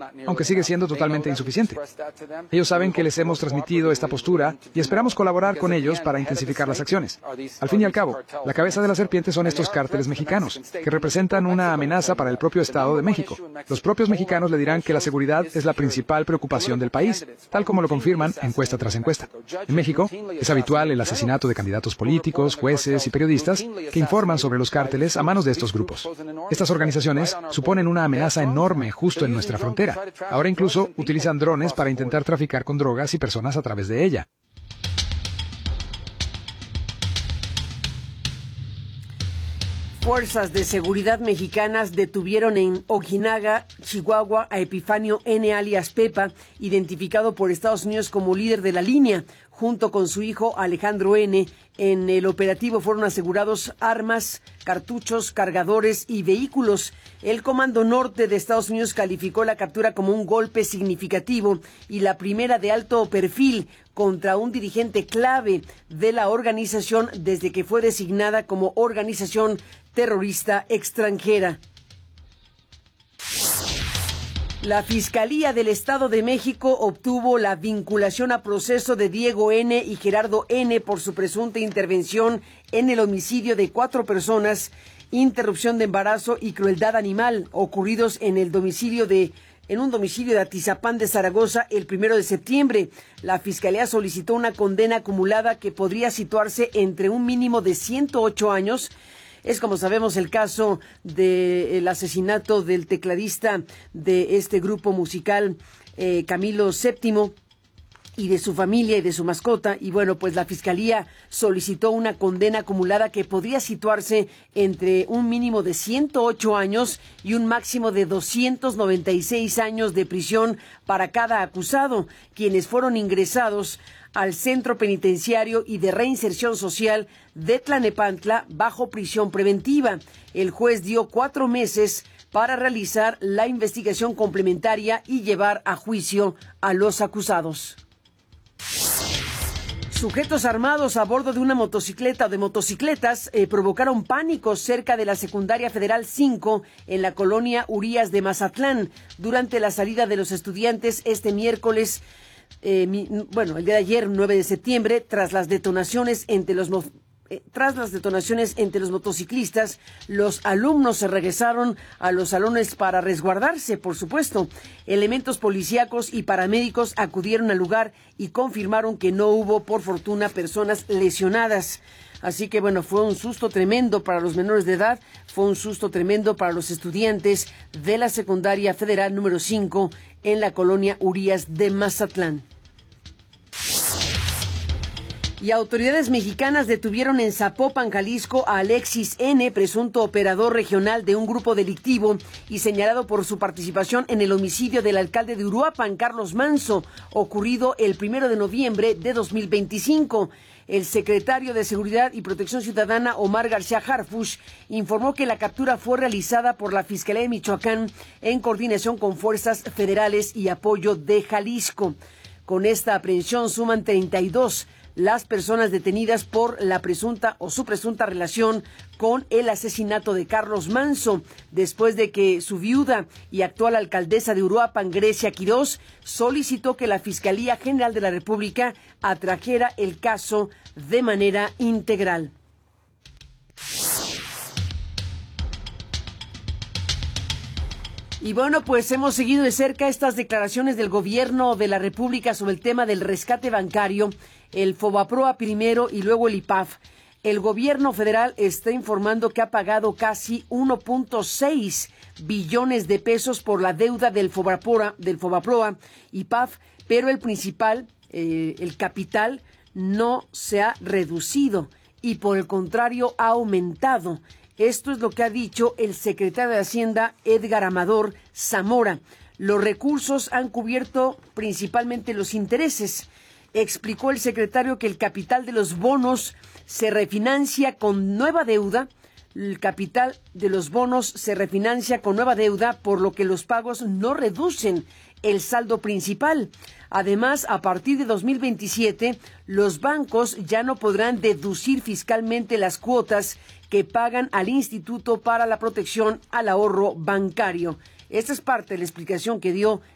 aunque sigue siendo totalmente insuficiente. Ellos saben que les hemos transmitido esta postura y esperamos colaborar con ellos para intensificar las acciones. Al fin y al cabo, la cabeza de la serpiente son estos cárteles mexicanos, que representan una amenaza para el propio Estado de México. Los propios mexicanos le dirán que la seguridad es la principal preocupación del país, tal como lo confirman encuesta tras encuesta. En México, es habitual el asesinato de candidatos políticos, jueces y periodistas que informan sobre los cárteles a manos de estos grupos. Estas organizaciones suponen una amenaza enorme justo en nuestra frontera. Ahora incluso utilizan drones para intentar traficar con drogas y personas a través de ella. Fuerzas de seguridad mexicanas detuvieron en Ojinaga, Chihuahua, a Epifanio N. alias Pepa, identificado por Estados Unidos como líder de la línea, junto con su hijo Alejandro N. En el operativo fueron asegurados armas, cartuchos, cargadores y vehículos. El Comando Norte de Estados Unidos calificó la captura como un golpe significativo y la primera de alto perfil contra un dirigente clave de la organización desde que fue designada como organización terrorista extranjera. La Fiscalía del Estado de México obtuvo la vinculación a proceso de Diego N. y Gerardo N. por su presunta intervención en el homicidio de 4 personas, interrupción de embarazo y crueldad animal ocurridos en un domicilio de Atizapán de Zaragoza el 1 de septiembre. La Fiscalía solicitó una condena acumulada que podría situarse entre un mínimo de 108 años. Es, como sabemos, el caso del asesinato del tecladista de este grupo musical, Camilo VII, y de su familia y de su mascota. Y bueno, pues la Fiscalía solicitó una condena acumulada que podría situarse entre un mínimo de 108 años y un máximo de 296 años de prisión para cada acusado, quienes fueron ingresados al Centro Penitenciario y de Reinserción Social de Tlanepantla bajo prisión preventiva. El juez dio 4 meses para realizar la investigación complementaria y llevar a juicio a los acusados. Sujetos armados a bordo de una motocicleta o de motocicletas provocaron pánico cerca de la Secundaria Federal 5 en la colonia Urias de Mazatlán durante la salida de los estudiantes este miércoles. El día de ayer, 9 de septiembre, tras las detonaciones entre los motociclistas, los alumnos se regresaron a los salones para resguardarse, por supuesto. Elementos policíacos y paramédicos acudieron al lugar y confirmaron que no hubo, por fortuna, personas lesionadas. Así que bueno, fue un susto tremendo para los menores de edad, fue un susto tremendo para los estudiantes de la Secundaria Federal número 5 en la colonia Urias de Mazatlán. Y autoridades mexicanas detuvieron en Zapopan, Jalisco, a Alexis N., presunto operador regional de un grupo delictivo y señalado por su participación en el homicidio del alcalde de Uruapan, Carlos Manso, ocurrido el 1 de noviembre de 2025. El secretario de Seguridad y Protección Ciudadana, Omar García Harfuch, informó que la captura fue realizada por la Fiscalía de Michoacán en coordinación con fuerzas federales y apoyo de Jalisco. Con esta aprehensión suman 32 las personas detenidas por la presunta o su presunta relación con el asesinato de Carlos Manso, después de que su viuda y actual alcaldesa de Uruapan, Grecia Quirós, solicitó que la Fiscalía General de la República atrajera el caso de manera integral. Y bueno, pues hemos seguido de cerca estas declaraciones del gobierno de la República sobre el tema del rescate bancario, el Fobaproa primero y luego el IPAF. El gobierno federal está informando que ha pagado casi 1.6 billones de pesos por la deuda del Fobaproa, IPAF, pero el capital no se ha reducido y por el contrario ha aumentado. Esto es lo que ha dicho el secretario de Hacienda, Edgar Amador Zamora. Los recursos han cubierto principalmente los intereses. Explicó el secretario que el capital de los bonos se refinancia con nueva deuda. El capital de los bonos se refinancia con nueva deuda, por lo que los pagos no reducen el saldo principal. Además, a partir de 2027, los bancos ya no podrán deducir fiscalmente las cuotas que pagan al Instituto para la Protección al Ahorro Bancario. Esta es parte de la explicación que dio